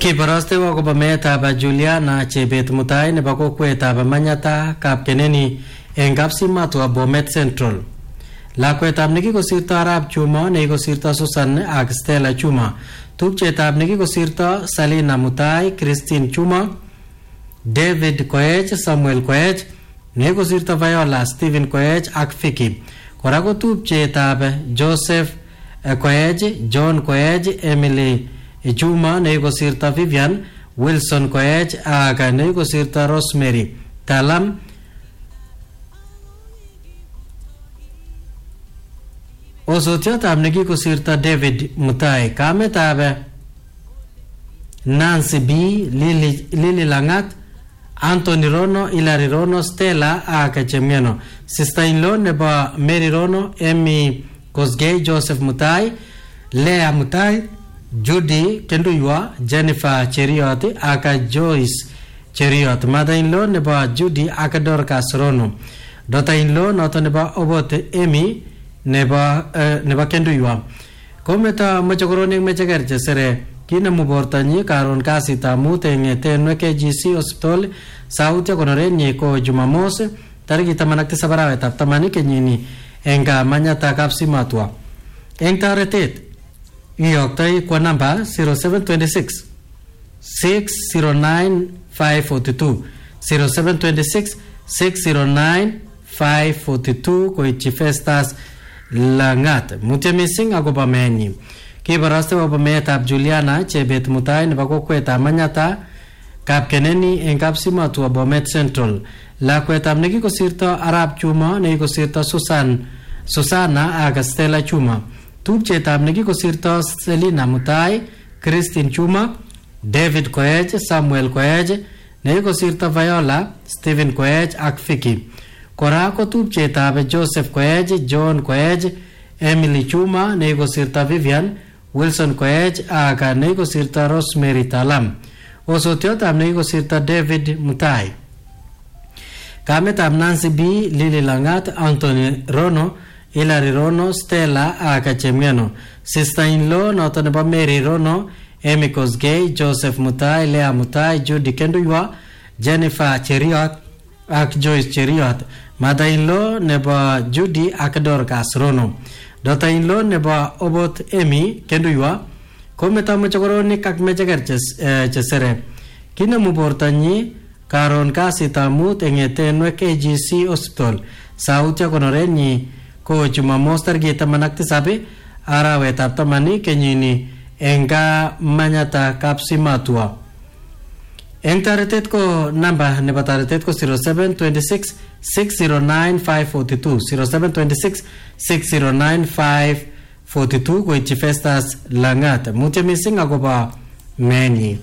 Kibaraste akobo meetab Juliana Chebet Mutai nebo kokwetab Manyata Kapkeneni eng Kapsimatwa Bomet Central. Lakwetab nekikosirto Arap Chuma nekikosirto Susan ak Stella Chuma. Tupchetab nekikosirto Salina Mutai, Christine Chuma, David Koech, Samuel Koech, nekikosirto Viola, Stephen Koech ak Fiki. Kora ko tupchetab Joseph Koech, John Koech, Emily Chuma nekikosirto Vivian, Wilson Koech ak nekikosirto Rosemary Talam. Osotiatab nekikosirto David Mutai, kametab Nancy B, Lily Langat, Anthony Rono, Hilary Rono, Stella ak Chemiano. Sister-in-law nebo Mary Rono, Emmy Kosgei, Joseph Mutai, Leah Mutai, Judy Kenduywa, Jennifer Cheriot ak Joyce Cheriot. Mother-in-law nebo Judy ak Dorcas Rono. Daughter-in-law noto nebo Obot Emmy nebo Kenduywa. Kometa machokoronik mechekerche sere kinemu bortanyi karon kasitab mut eng Tenwe KGC Hospital sautia konorenyi ko Jumamos tarikit 17 arawetab 10 kenyini eng Manyata Kapsimatwa. Eng taretet iyoktoi kwa namba 0726 609 542 0726 609 542 koityi Festus Langat. Mutya mising akobo meenyi. Kibaraste akobo meetab Juliana Chebet Mutai nebo kokwetab Manyata Kapkeneni eng Kapsimatwa Bomet Central. Lakwetab nekikosirto Arap Chuma nekikosirto Susana ak Stella Chuma. Tupchetab nekikosirto Selina Mutai, Christine Chuma, David Koech, Samuel Koech, nekikosirto Viola, Stephen Koech ak Fiki. Kora ko tupchetab Joseph Koech, John Koech, Emily Chuma nekikosirto Vivian, Wilson Koech ak nekikosirto Rosemary Talam. Osotiotab nekikosirto David Mutai. Kametab Nancy B, Lily Langat, Anthony Rono, Hilary Rono, Stella ak Chemiano. Sister-in-law noto nebo Mary Rono, Emmy Kosgei, Joseph Mutai, Leah Mutai, Judy Kenduywa, Jennifer Cheriot ak Joyce Cheriot. Mother-in-law nebo Judy ak Dorcas Rono. Daughter-in-law nebo Obot Emmy Kenduywa. Kometa machokoronik ak mechekerche sere kinemu bortanyi karon kasitab mut eng Tenwe KGC Hospital sautia konorenyi ko Jumamos tarikit 17 arawetab 10 kenyini eng Manyata Kapsimatwa. Eng taretet ko namba nebo taretet ko 0726 609 542 0726 609 542 koityi Festus Langat. Mutya mising akobo meenyi.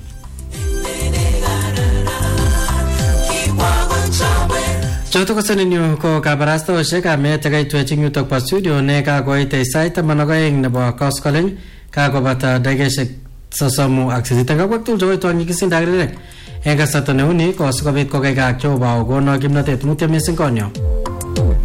Choto kosaninyo ko kabarastaoshek amet kaitwech ing yutok pa studio ne kakoite sait 12 nebo koskoleny kakobata dakikeshek 38 kakwatul chokoitwang nyikisin dakrirek eng kasarta neuni ko sikobit kokaikak Jehova kokono kimnatet. Mutya mising konyo.